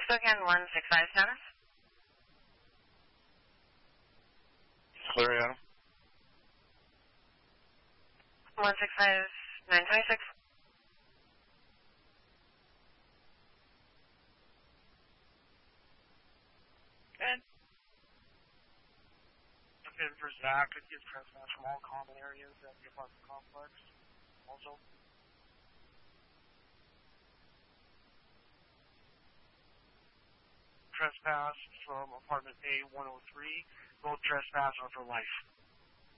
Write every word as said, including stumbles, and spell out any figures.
Spokane one six five status. Clear, Adam. one six five nine twenty-six. Good. Looking for Zach. It gives trespass from all common areas at the apartment complex. Also. Trespass from apartment A one oh three. Both trespass are for life.